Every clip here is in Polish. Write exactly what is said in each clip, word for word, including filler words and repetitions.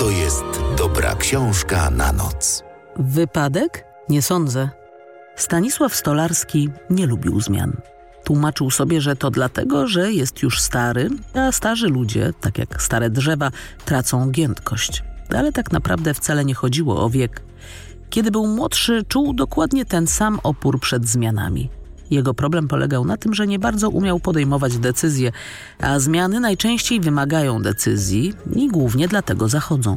to jest dobra książka na noc. Wypadek? Nie sądzę. Stanisław Stolarski nie lubił zmian. Tłumaczył sobie, że to dlatego, że jest już stary, a starzy ludzie, tak jak stare drzewa, tracą giętkość. Ale tak naprawdę wcale nie chodziło o wiek. Kiedy był młodszy, czuł dokładnie ten sam opór przed zmianami. Jego problem polegał na tym, że nie bardzo umiał podejmować decyzje, a zmiany najczęściej wymagają decyzji i głównie dlatego zachodzą.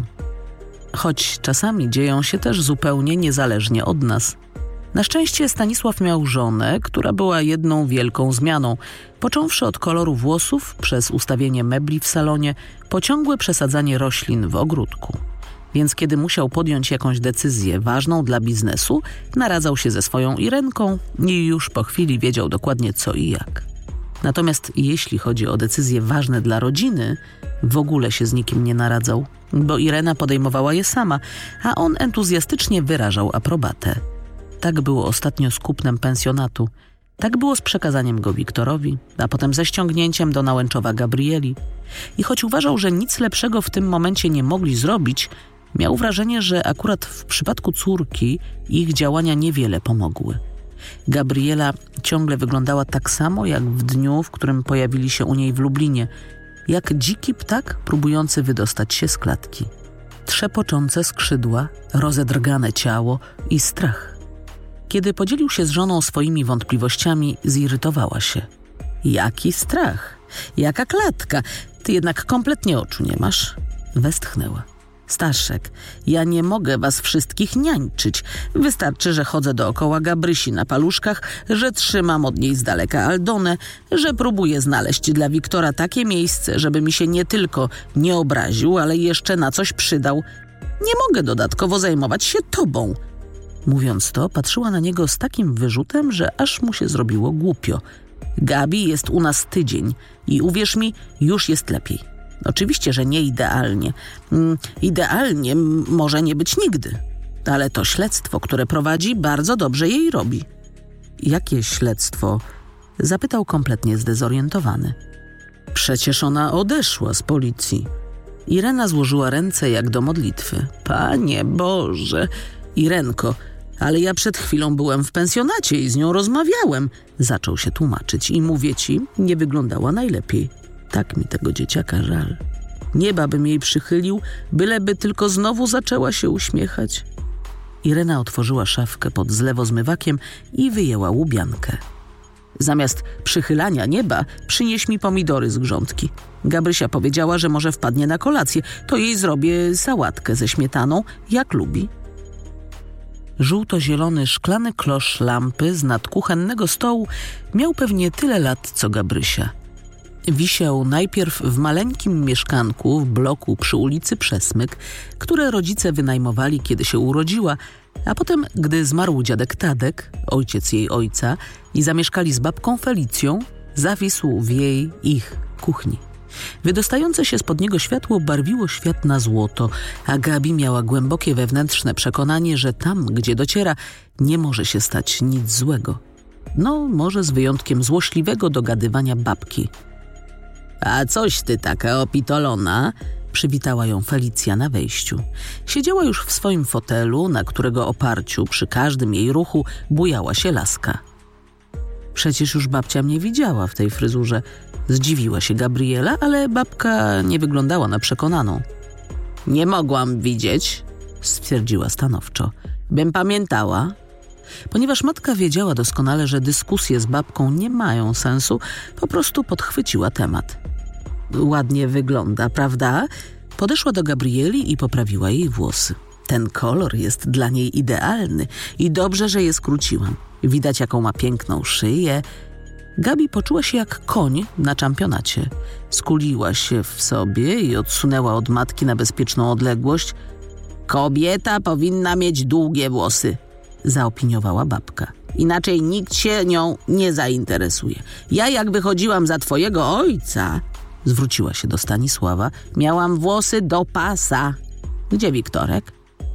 Choć czasami dzieją się też zupełnie niezależnie od nas. Na szczęście Stanisław miał żonę, która była jedną wielką zmianą, począwszy od koloru włosów, przez ustawienie mebli w salonie, po ciągłe przesadzanie roślin w ogródku. Więc kiedy musiał podjąć jakąś decyzję ważną dla biznesu, naradzał się ze swoją Irenką i już po chwili wiedział dokładnie co i jak. Natomiast jeśli chodzi o decyzje ważne dla rodziny, w ogóle się z nikim nie naradzał, bo Irena podejmowała je sama, a on entuzjastycznie wyrażał aprobatę. Tak było ostatnio z kupnem pensjonatu. Tak było z przekazaniem go Wiktorowi, a potem ze ściągnięciem do Nałęczowa Gabrieli. I choć uważał, że nic lepszego w tym momencie nie mogli zrobić, miał wrażenie, że akurat w przypadku córki ich działania niewiele pomogły. Gabriela ciągle wyglądała tak samo, jak w dniu, w którym pojawili się u niej w Lublinie, jak dziki ptak próbujący wydostać się z klatki. Trzepoczące skrzydła, rozedrgane ciało i strach. Kiedy podzielił się z żoną swoimi wątpliwościami, zirytowała się. Jaki strach? Jaka klatka? Ty jednak kompletnie oczu nie masz? Westchnęła. Staszek, ja nie mogę was wszystkich niańczyć. Wystarczy, że chodzę dookoła Gabrysi na paluszkach, że trzymam od niej z daleka Aldonę, że próbuję znaleźć dla Wiktora takie miejsce, żeby mi się nie tylko nie obraził, ale jeszcze na coś przydał. Nie mogę dodatkowo zajmować się tobą. Mówiąc to, patrzyła na niego z takim wyrzutem, że aż mu się zrobiło głupio. Gabi jest u nas tydzień i uwierz mi, już jest lepiej. Oczywiście, że nie idealnie. Mm, idealnie m- może nie być nigdy. Ale to śledztwo, które prowadzi, bardzo dobrze jej robi. Jakie śledztwo? Zapytał kompletnie zdezorientowany. Przecież ona odeszła z policji. Irena złożyła ręce jak do modlitwy. Panie Boże! Irenko, ale ja przed chwilą byłem w pensjonacie i z nią rozmawiałem. Zaczął się tłumaczyć i mówię ci, nie wyglądała najlepiej. Tak mi tego dzieciaka żal. Nieba bym jej przychylił, byleby tylko znowu zaczęła się uśmiechać. Irena otworzyła szafkę pod zlewozmywakiem i wyjęła łubiankę. Zamiast przychylania nieba, przynieś mi pomidory z grządki. Gabrysia powiedziała, że może wpadnie na kolację. To jej zrobię sałatkę ze śmietaną, jak lubi. Żółto-zielony szklany klosz lampy z nad kuchennego stołu miał pewnie tyle lat, co Gabrysia. Wisiał najpierw w maleńkim mieszkanku w bloku przy ulicy Przesmyk, które rodzice wynajmowali, kiedy się urodziła, a potem, gdy zmarł dziadek Tadek, ojciec jej ojca, i zamieszkali z babką Felicją, zawisł w jej, ich kuchni. Wydostające się spod niego światło barwiło świat na złoto, a Gabi miała głębokie wewnętrzne przekonanie, że tam, gdzie dociera, nie może się stać nic złego. No, może z wyjątkiem złośliwego dogadywania babki. A coś ty taka opitolona, przywitała ją Felicja na wejściu. Siedziała już w swoim fotelu, na którego oparciu przy każdym jej ruchu bujała się laska. Przecież już babcia mnie widziała w tej fryzurze. Zdziwiła się Gabriela, ale babka nie wyglądała na przekonaną. Nie mogłam widzieć, stwierdziła stanowczo. Bym pamiętała. Ponieważ matka wiedziała doskonale, że dyskusje z babką nie mają sensu, po prostu podchwyciła temat. Ładnie wygląda, prawda? Podeszła do Gabrieli i poprawiła jej włosy. Ten kolor jest dla niej idealny i dobrze, że je skróciłam. Widać, jaką ma piękną szyję. Gabi poczuła się jak koń na championacie. Skuliła się w sobie i odsunęła od matki na bezpieczną odległość. Kobieta powinna mieć długie włosy, zaopiniowała babka. Inaczej nikt się nią nie zainteresuje. Ja jak wychodziłam za twojego ojca, zwróciła się do Stanisława, miałam włosy do pasa. Gdzie Wiktorek?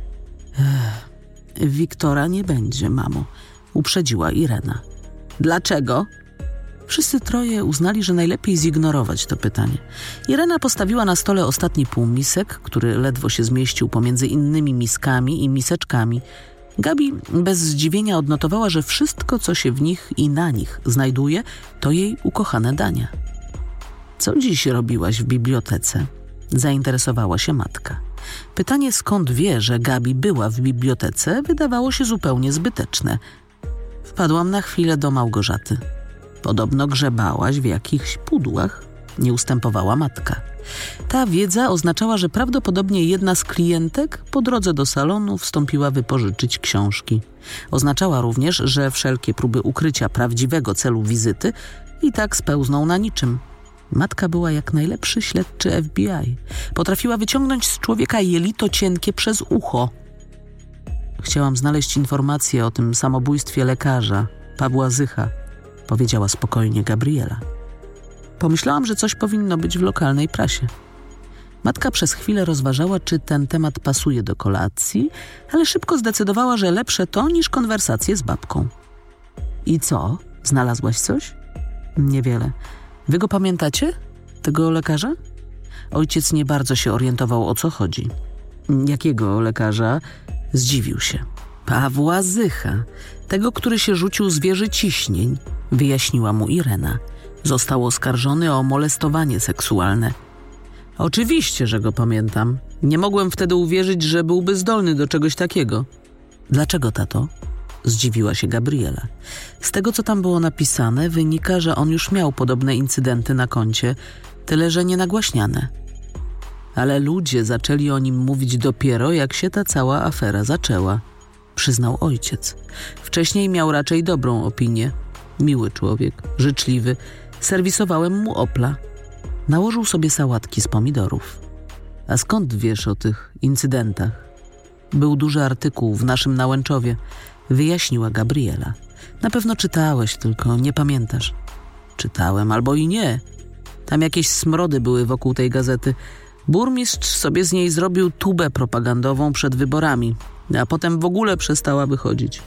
Ech, Wiktora nie będzie, mamo, uprzedziła Irena. Dlaczego? Wszyscy troje uznali, że najlepiej zignorować to pytanie. Irena postawiła na stole ostatni półmisek, który ledwo się zmieścił pomiędzy innymi miskami i miseczkami. Gabi bez zdziwienia odnotowała, że wszystko, co się w nich i na nich znajduje, to jej ukochane dania. Co dziś robiłaś w bibliotece? Zainteresowała się matka. Pytanie, skąd wie, że Gabi była w bibliotece, wydawało się zupełnie zbyteczne. Wpadłam na chwilę do Małgorzaty. Podobno grzebałaś w jakichś pudłach, nie ustępowała matka. Ta wiedza oznaczała, że prawdopodobnie jedna z klientek po drodze do salonu wstąpiła wypożyczyć książki. Oznaczała również, że wszelkie próby ukrycia prawdziwego celu wizyty i tak spełzną na niczym. Matka była jak najlepszy śledczy F B I. Potrafiła wyciągnąć z człowieka jelito cienkie przez ucho. Chciałam znaleźć informacje o tym samobójstwie lekarza, Pawła Zycha, powiedziała spokojnie Gabriela. Pomyślałam, że coś powinno być w lokalnej prasie. Matka przez chwilę rozważała, czy ten temat pasuje do kolacji, ale szybko zdecydowała, że lepsze to niż konwersacje z babką. I co? Znalazłaś coś? Niewiele. Wy go pamiętacie? Tego lekarza? Ojciec nie bardzo się orientował, o co chodzi. Jakiego lekarza? Zdziwił się. Pawła Zycha, tego, który się rzucił z wieży ciśnień, wyjaśniła mu Irena. Został oskarżony o molestowanie seksualne. Oczywiście, że go pamiętam. Nie mogłem wtedy uwierzyć, że byłby zdolny do czegoś takiego. Dlaczego, tato? Zdziwiła się Gabriela. Z tego, co tam było napisane, wynika, że on już miał podobne incydenty na koncie, tyle że nienagłaśniane. Ale ludzie zaczęli o nim mówić dopiero, jak się ta cała afera zaczęła, przyznał ojciec. Wcześniej miał raczej dobrą opinię. Miły człowiek, życzliwy. Serwisowałem mu Opla. Nałożył sobie sałatki z pomidorów. A skąd wiesz o tych incydentach? Był duży artykuł w naszym Nałęczowie, wyjaśniła Gabriela. Na pewno czytałeś, tylko nie pamiętasz. Czytałem albo i nie. Tam jakieś smrody były wokół tej gazety. Burmistrz sobie z niej zrobił tubę propagandową przed wyborami, a potem w ogóle przestała wychodzić.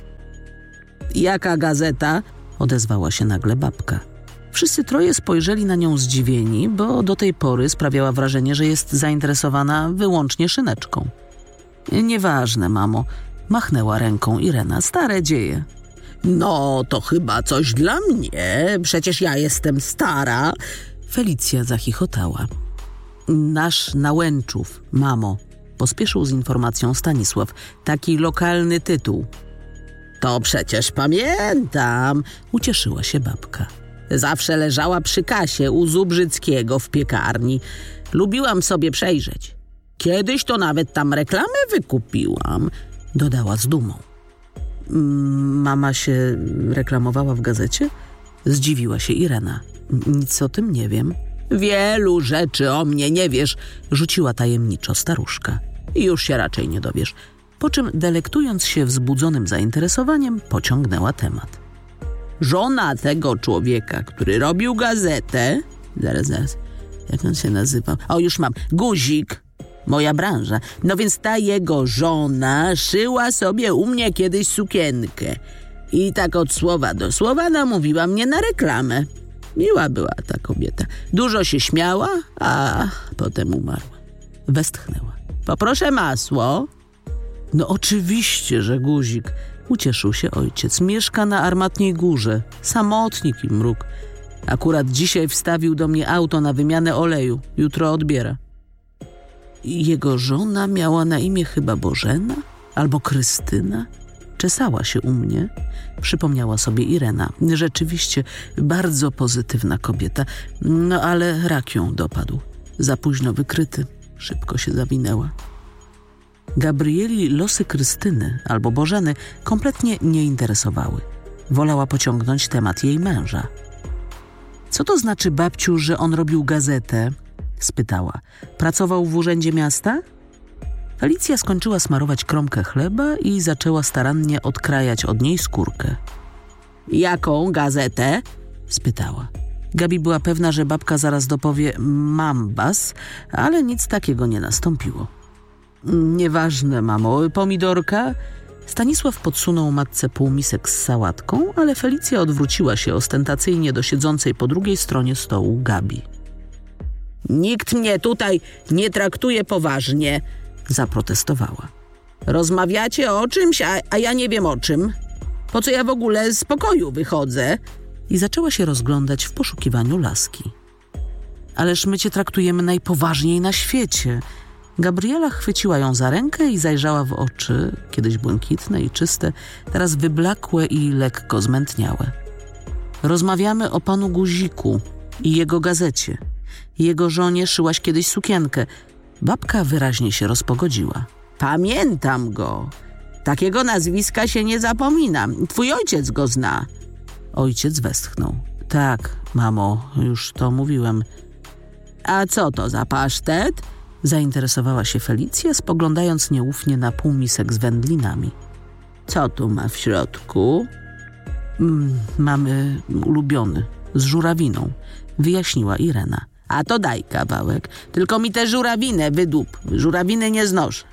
Jaka gazeta? Odezwała się nagle babka. Wszyscy troje spojrzeli na nią zdziwieni, bo do tej pory sprawiała wrażenie, że jest zainteresowana wyłącznie szyneczką. Nieważne, mamo, machnęła ręką Irena. Stare dzieje. No, to chyba coś dla mnie. Przecież ja jestem stara. Felicja zachichotała. Nasz Nałęczów, mamo, pospieszył z informacją Stanisław. Taki lokalny tytuł. To przecież pamiętam, ucieszyła się babka. Zawsze leżała przy kasie u Zubrzyckiego w piekarni. Lubiłam sobie przejrzeć. Kiedyś to nawet tam reklamę wykupiłam, dodała z dumą. Mama się reklamowała w gazecie? Zdziwiła się Irena. Nic o tym nie wiem. Wielu rzeczy o mnie nie wiesz, rzuciła tajemniczo staruszka. I już się raczej nie dowiesz. Po czym, delektując się wzbudzonym zainteresowaniem, pociągnęła temat. Żona tego człowieka, który robił gazetę... Zaraz, zaraz. Jak on się nazywał? O, już mam. Guzik. Moja branża. No więc ta jego żona szyła sobie u mnie kiedyś sukienkę. I tak od słowa do słowa namówiła mnie na reklamę. Miła była ta kobieta. Dużo się śmiała, a potem umarła. Westchnęła. Poproszę masło. No oczywiście, że guzik. Ucieszył się ojciec. Mieszka na Armatniej Górze. Samotnik i mruk. Akurat dzisiaj wstawił do mnie auto na wymianę oleju. Jutro odbiera. Jego żona miała na imię chyba Bożena albo Krystyna. Czesała się u mnie. Przypomniała sobie Irena. Rzeczywiście bardzo pozytywna kobieta. No ale rak ją dopadł. Za późno wykryty. Szybko się zawinęła. Gabrieli losy Krystyny albo Bożeny kompletnie nie interesowały. Wolała pociągnąć temat jej męża. Co to znaczy, babciu, że on robił gazetę? Spytała. Pracował w urzędzie miasta? Felicja skończyła smarować kromkę chleba i zaczęła starannie odkrajać od niej skórkę. Jaką gazetę? Spytała. Gabi była pewna, że babka zaraz dopowie mambas, ale nic takiego nie nastąpiło. Nieważne, mamo. Pomidorka? Stanisław podsunął matce półmisek z sałatką, ale Felicja odwróciła się ostentacyjnie do siedzącej po drugiej stronie stołu Gabi. Nikt mnie tutaj nie traktuje poważnie, zaprotestowała. Rozmawiacie o czymś, a, a ja nie wiem o czym. Po co ja w ogóle z pokoju wychodzę? I zaczęła się rozglądać w poszukiwaniu laski. Ależ my cię traktujemy najpoważniej na świecie. Gabriela chwyciła ją za rękę i zajrzała w oczy, kiedyś błękitne i czyste, teraz wyblakłe i lekko zmętniałe. Rozmawiamy o panu Guziku i jego gazecie. Jego żonie szyłaś kiedyś sukienkę. Babka wyraźnie się rozpogodziła. Pamiętam go. Takiego nazwiska się nie zapomina. Twój ojciec go zna. Ojciec westchnął. Tak, mamo, już to mówiłem. A co to za pasztet? Zainteresowała się Felicja, spoglądając nieufnie na półmisek z wędlinami. Co tu ma w środku? Mm, mamy ulubiony, z żurawiną, wyjaśniła Irena. A to daj kawałek, tylko mi tę żurawinę wydup. Żurawiny nie znoszę.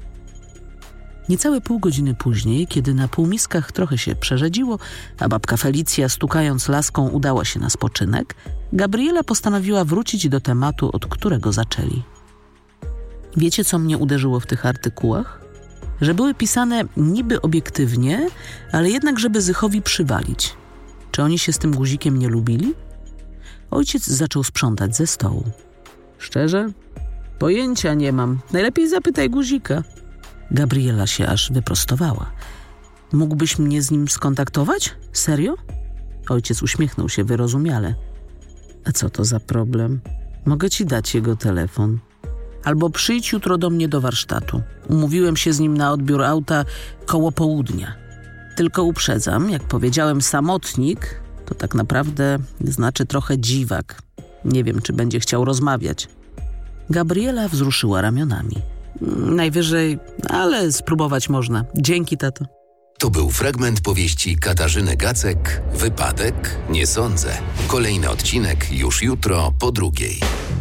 Niecałe pół godziny później, kiedy na półmiskach trochę się przerzedziło, a babka Felicja, stukając laską, udała się na spoczynek, Gabriela postanowiła wrócić do tematu, od którego zaczęli. Wiecie, co mnie uderzyło w tych artykułach? Że były pisane niby obiektywnie, ale jednak, żeby Zychowi przywalić. Czy oni się z tym Guzikiem nie lubili? Ojciec zaczął sprzątać ze stołu. Szczerze? Pojęcia nie mam. Najlepiej zapytaj Guzika. Gabriela się aż wyprostowała. Mógłbyś mnie z nim skontaktować? Serio? Ojciec uśmiechnął się wyrozumiale. A co to za problem? Mogę ci dać jego telefon. Albo przyjdź jutro do mnie do warsztatu. Umówiłem się z nim na odbiór auta koło południa. Tylko uprzedzam, jak powiedziałem samotnik, to tak naprawdę znaczy trochę dziwak. Nie wiem, czy będzie chciał rozmawiać. Gabriela wzruszyła ramionami. Najwyżej, ale spróbować można. Dzięki, tato. To był fragment powieści Katarzyny Gacek, Wypadek? Nie sądzę. Kolejny odcinek już jutro po drugiej.